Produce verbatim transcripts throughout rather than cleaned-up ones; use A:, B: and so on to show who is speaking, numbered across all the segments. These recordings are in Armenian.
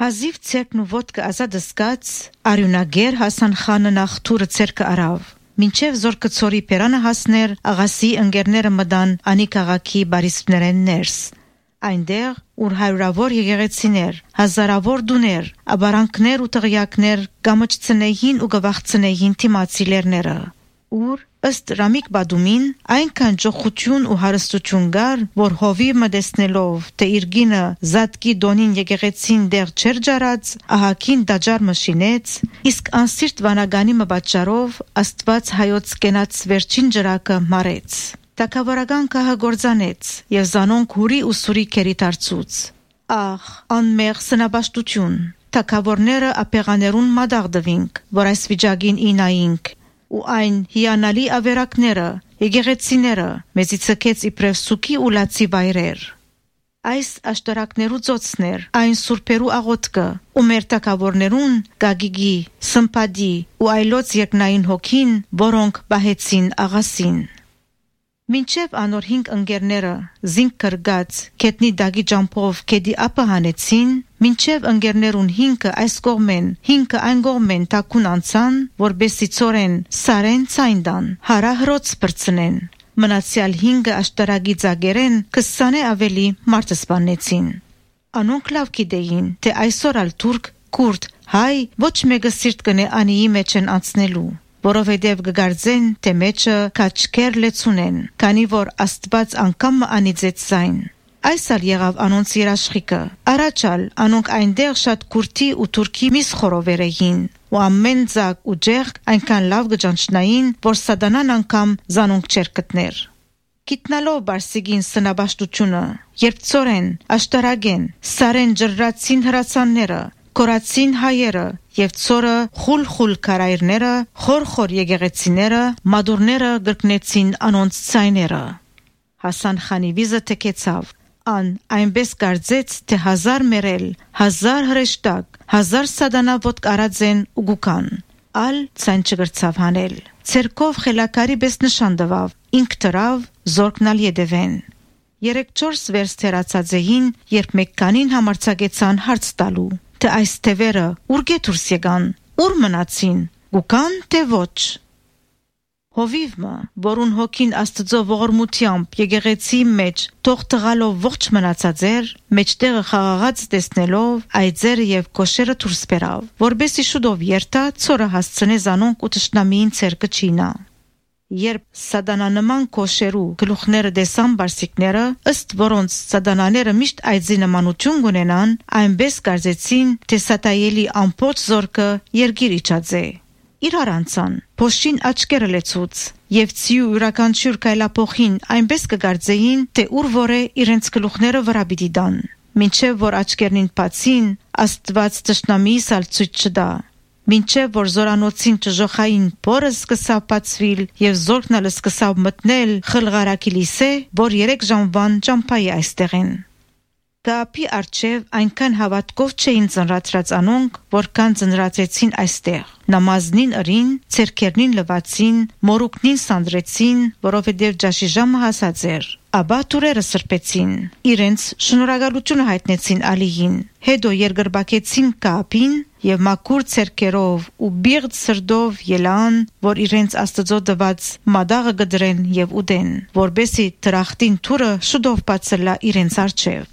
A: Հազիվ ցերկն ու ոտքը ազատ ըսկած, արյունագեր Հասան խանը նախ թուրը ցերկը արավ, մինչև զորքը ծորի պերանը հասներ, աղասի ընկերները մտան անի քաղաքի բարիսպներեն ներս։ Այնտեղ, ուր հարյուրավոր եկեղեցիներ, հազարավոր դուներ, աբարանքներ ու տղյակներ գամչցնեին ու գվախցնեին թիմացիլերները, ուր ըստ Ռամիկ Բադումին այնքան ջոխություն ու հարստություն գար, որ հովիվը տեսնելով, թե իր գինը զատկի դոնին եկեղեցին դեղ չեր ջարած, ահակին դաջար մշինեց, իսկ անսիրտ վանագանի մբաճարով Աստված հայոց կենաց վերջին ջրակը մարեց։ Թագավորական կահը գործանեց եւ զանոնք հուրի ու սուրի կերի դարձուց։ Ահ, անմեղ սնաբաշտություն։ Թագավորները ապեղաներուն մադաղ դվինք, որ այս վիճակին ինայինք, ու այն հիանալի ավերակները, եկեղեցիները մեզի ցկեց իբրև սուքի ու լացի վայրեր։ Այս աշտարակներու ծոցներ, այն սուրբերու աղոտքը, ու մեր թագավորներուն գագիգի, սմփադի ու այլոց երկնային հոգին, որոնք բահեցին աղասին։ Մինչև անոր հինգ ընկերները զինք կրգած կետնի դագի ջամփով կեդի ապը հանեցին, մինչև ընկերներուն հինգը այս կողմեն, հինգը այն կողմեն տակուն անցան, որբեսի ծորեն սարեն ցայնդան, հարա հրոց բրցնեն։ Մնացյալ հինգը աշտարագի ձագերեն քսանե ավելի մարդ սպանեցին։ Անոնք լավ գիտեին, թե այսօր ալ թուրք, քուրդ, հայ ոչ մեկը սիրտ կնե անիի մեջ են անցնելու, որովհետև կգարձեն, թե մեջը քաչքեր լեցունեն, քանի որ Աստված անգամ անիծեց զայն։ Այս ալ եղավ անոնց երաշխիքը։ Առաջալ անոնք այնտեղ շատ քուրդի ու թուրքի միս խորովերեին, ու ամեն ձակ ու ջեղք այնքան լավ գճանչնային, որ սատանան անգամ զանոնք չեր գտներ։ Գիտնալով Բարսիգին սնաբաշտությունը, երբ ծորեն, աշտարագեն, սարեն ջրրացին հրացանները, կորացին հայերը եւ ծորը խուլ-խուլ քարայրները, խոր-խոր եկեղեցիները, մադուրները գրկնեցին անոնց ցայները։ Հասան խանի վիզը տեկեցավ, ան այնպես կարծեց, թե հազար մերել, հազար հրեշտակ, հազար սատանա ոտք արածեն ու գուկան, ալ ցայն չգրցավ հանել։ Ցերկով խելակարի պես նշան տվավ, ինք դրավ զորքնալ յետևեն։ Երեք-չորս վերս թերացածեին, երբ մեկկանին համարձակեցան հարց տալու, թե այս թևերը ուր գետուրս եկան, ուր մնացին, գուկան թե ոչ։ Հովիվը, որուն հոգին Աստծո ողորմությամբ եկեղեցի մեջ թող տղալով ողջ մնացած էր, մեջտեղը խաղաղած տեսնելով այծերը եւ կոշերը դուրս բերավ, որբեսի շուտով երթա ծորը հասցնե զանոնք ու թշնամիին ցերկը չինա։ Երբ սատանանման կոշերու գլուխները դեսան բարսիկները, ըստ որոնց սատանաները միշտ այծի նմանություն ունենան, այնպես կարծեցին, թե սատայելի ամբողջ զորքը երգիր իջած է։ Իրար անցան, փոշին աչքերը լեցուց, եւ ցիու յուրաքանչյուր կայլափոխին այնպես կգարձեին, թե ուր որ է իրենց գլուխները վրա պիտի դան։ Մինչև որ աչքերնին բացին, Աստված թշնամիիս ալ ցույց չտա։ Մինչև որ զորանոցին ճժոխային փորը սկսավ բացվել եւ զորքն ալ սկսավ մտնել խլղարակի լիսե, որ երեք ժամվան ճամփայի այստեղեն։ Կապի արջև այնքան հավատքով չէին ծնրացրած անոնք, որքան ծնրացեցին այստեղ։ Նամազնին ըրին, ցերկերնին լվացին, մորուկնին սանդրեցին, որովհետև ջաշի ժամը հասած էր։ Աբա տուրերը սրբեցին, իրենց շնորհակալությունը հայտնեցին Ալիին, հետո երկրբակեցին կապին եւ մաքուր ցերկերով ու բիղծ սրդով ելան, որ իրենց Աստծո տված մադաղը գդրեն եւ ուդեն, որբեսի դրախտին թուրը շուտով բացելա իրենց առջև։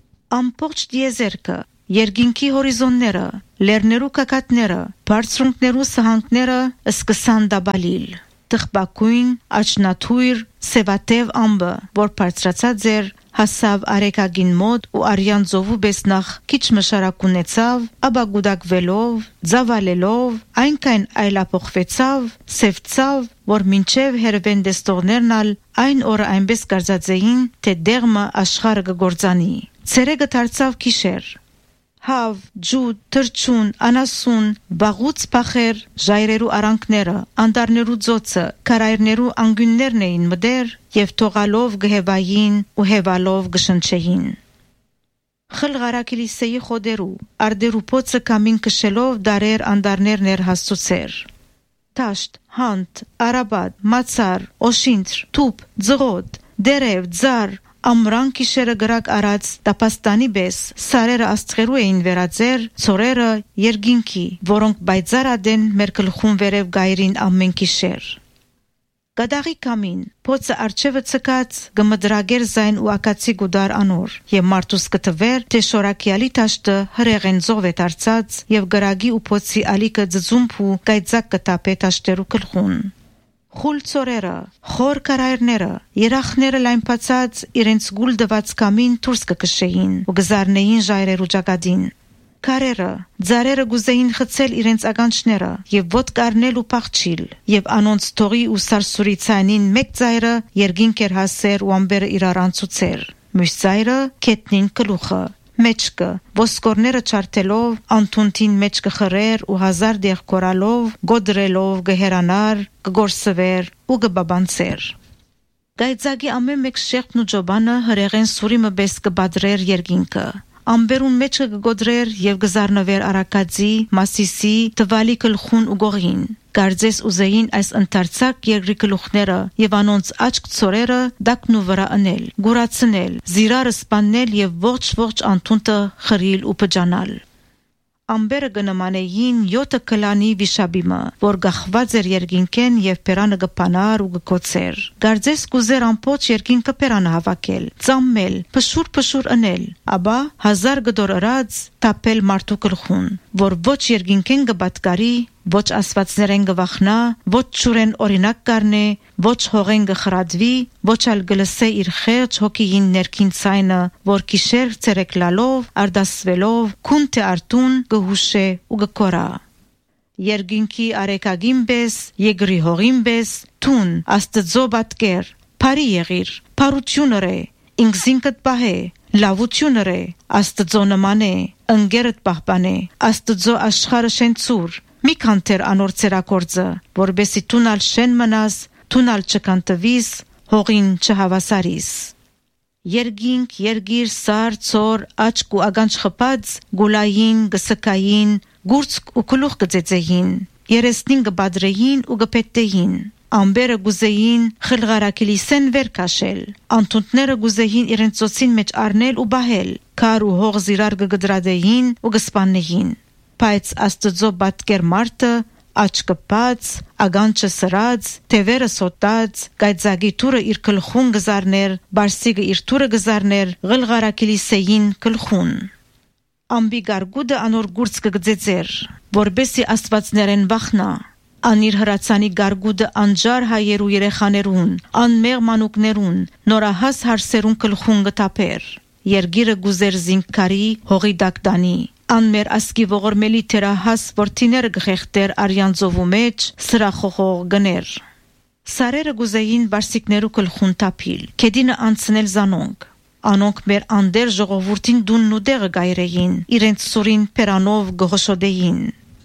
A: Ամբողջ դիեզերքը, երկինքի հորիզոնները, լեռներու կակատները, բարձրունքներու սահանքները սկսան դաբալիլ։ Տխբակույն, աչնաթույր, սևատև ամբը, որ բարձրացած էր, հասավ արեկագին մոտ ու արյան ծովու պես նախ քիչ մշարակ ունեցավ, ապա գուդակվելով, ձավալելով, այնքան այլափոխվեցավ, սևծավ, որ մինչև հերվեն դեստողներն ալ այն օրը այնպես կարծածեին, թե դեղմը աշխարհը կգործանի։ Ցերեկը դարձավ գիշեր։ Հավ, ջուդ, թրջուն, անասուն, բաղուց փախեր, ժայռերու արանքները, անտառներու ծոցը, քարայրներու անգյուններն էին մդեր եւ թողալով գհեվային ու հեվալով գշնչեին։ Խլղարակի լիսեի խոդերու, արդերու փոցը կամին կշելով դարեր անտառներ ներհասցուցեր։ Տաշտ, հանտ, արաբատ, մացար, օշինթր, թուփ, ձղոտ, դերև, ձար, ամրան կիշերը գրակ արած տապաստանի բես սարերը աստղերու էին վերածեր, ծորերը երգինքի, որոնք բայձար ադեն մեր գլխուն վերև գայրին ամեն կիշեր։ Գադաղի կամին, փոցը արջևը ցկած գմդրագեր զայն ու ակացի գուդար անոր, եւ մարդուս կտվեր, թե շորակյալի տաշտը հրեղեն զով է դարձած, եւ գրագի ու փոցի ալիկը ձձումփ ու գայծակ կտապե տաշտերու գլխուն։ Խուլ ծորերը, խոր կարայրները, երախները լայնփացած իրենց գուլ դված կամին դուրս կկշեին ու գզարնեին ժայրերու ճակատին։ Կարերը, ձարերը գուզեին խցել իրենց ականջները եւ ոտք առնել ու փախչիլ, եւ անոնց թողի ու սարսուրի ցանին մեկ ծայրը երգինք էր հասեր ու ամբերը իրար անցուցեր։ Մյուս ծայրը կետնին գլուխը, մեջքը, ոսկորները չարթելով, անտունտին մեջ կխրեր ու հազար դեղ կորալով, գոդրելով գհերանար, կգորսվեր ու կբաբանցեր։ Գայծագի ամեն մեկ շեղբն ու ջոբանը հրեղեն սուրի մբես կբադրեր երգինքը։ Ամբերուն մեջը կգոդրեր եւ գզարնվեր արակածի, մասիսի, տվալի գլխուն ու գողին։ Գարձես ուզեին այս ընթարցակ երկրի գլուխները եւ անոնց աչք ծորերը դակնու վրա անել, գուրացնել, զիրարը սպաննել եւ ողջ-ողջ անտունտը խրիլ ու պջանալ։ Ամբերը գնմանեին յոթը կլանի վիշաբիմը, որ գախված էր երգինքեն եւ պերանը գպանար ու գկոցեր։ Գարձես կուզեր ամպոչ երգինքը պերանը հավաքել, ծամմել, փշուր-փշուր անել, աբա հազար գդոր ըրած տապել մարդու գլխուն, որ ոչ երգինքեն գբատկարի, ոչ ասվածներեն գվախնա, ոչ ճուրեն օրինակ կարնե, ոչ հողեն գխրադվի, ոչ ալ գլսե իր խեղճ հոգիին ներքին ցայնը, որ կիշեր ցերեկլալով, արդասվելով, քունթե արտուն գհուշե ու գկորա։ Երգինքի արեկագին բես, եգրի հողին բես, թուն, աստծո բատկեր, բարի եղիր, բարությունը ռե, ինքզինքդ պահե, լավությունը ռե, աստծո նմանե, ընկերդ պահպանե, աստծո աշխարհը շենցուր, մի կանտեր անոր ցերակորձը, որբեսի տունալ շեն մնաս, տունալ չկանտվիս, հողին չհավասարիս։ Երգինք, երգիր, սար, ծոր, աչք ու ագանջ խպած, գուլային, գսկային, գուրցք ու գլուխ գծեծեին, երեսնին գբադրեին ու գպետեին, ամբերը գուզեին խլղարակիլիսեն վեր կաշել, անտունտները գուզեին իրենց ծոցին մեջ առնել ու բահել, քար ու հող զիրար գգդրադեին ու գսպաննեին, բայց աստծո բատկեր մարդը աչքը բաց, ագանչը սրած, թևերը սոտած, գայծագի թուրը իր գլխուն գզարներ, բարսիգը իր թուրը գզարներ, ղլղարակիլիսեին գլխուն։ Ամբի գարգուդը անոր գուրց կգծեծեր, որբեսի աստվածներեն վախնա, անիր հրացանի գարգուդը անջար հայերու երեխաներուն, անմեղ մանուկներուն, նորահաս հարսերուն գլխուն գտապեր, երգիրը գուզեր զինքարի հողի դակդանի, անմեր ասկի ողորմելի թերահաս որդիները գխեղտեր արյանձովու մեջ սրախողող գներ։ Սարերը գուզեին բարսիկներու գլխուն տապիլ, կեդինը անցնել զանոնք, անոնք մեր անդեր ժողովուրդին դունն ու դեղը գայրեին, իրենց սուրին պերանով գողշոդեին։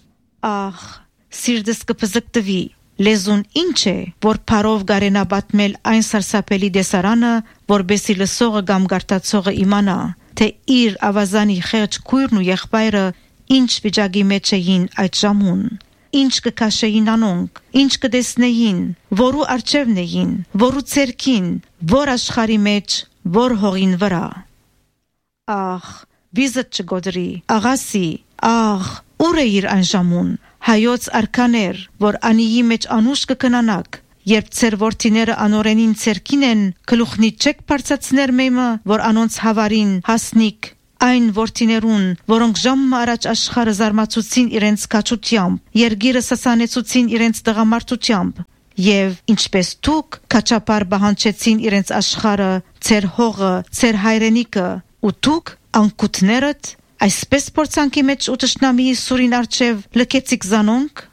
A: Ախ, սիրտս կպզկտվի, լեզուն ինչ է, որ փարով գարենա բատմել այն սարսափելի դեսարանը, որբեսի լսողը կամ գարտացողը իմանա, թե իր ավազանի խեղճ քույրն ու եղբայրը ինչ վիճակի մեջ էին այդ ժամուն, ինչ կքաշեին անոնք, ինչ կտեսնեին, որու առջևն էին, որու ցերքին, որ աշխարի մեջ, որ հողին վրա։ Ախ, վիզդ չգոդրի, աղասի, ախ, ուր է իր այն ժամուն, հայոց արկաներ, որ անիի մեջ անուշ կկնանակ, երբ ծեր որդիները անորենին ցերքին են, գլուխնի չեք բարձացներ մեմը, որ անոնց հավարին հասնիկ, այն որդիներուն, որոնք ժամը առաջ աշխարը զարմացուցին իրենց կաչությամբ, երգիրը սասանեցուցին իրենց տղամարդությամբ, եւ ինչպես դուք կաչապար բահանչեցին իրենց աշխարը, ծեր հողը, ծեր հայրենիքը, ու դուք անկութներդ, այսպես փորձանքի մեջ ու տշնամիի սուրին արջև լքեցիք զանոնք,